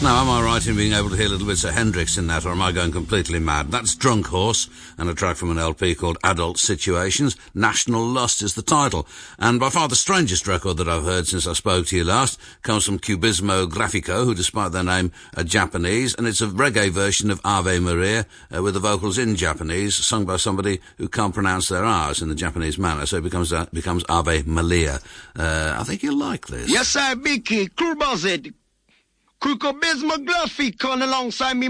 Now, am I right in being able to hear little bits of Hendrix in that, or am I going completely mad? That's Drunk Horse, and a track from an LP called Adult Situations. National Lust is the title. And by far the strangest record that I've heard since I spoke to you last comes from Cubismo Grafico, who, despite their name, are Japanese, and it's a reggae version of Ave Maria, with the vocals in Japanese, sung by somebody who can't pronounce their R's in the Japanese manner, so it becomes Ave Malia. I think you'll like this. Yes, sir, Vicky, Cubismo Grafico alongside me.